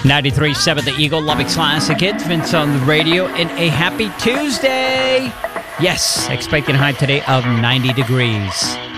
93.7 The Eagle, Lubbock's Classic Hits. Vince on the radio, and a happy Tuesday. Yes, expecting a high today of 90 degrees.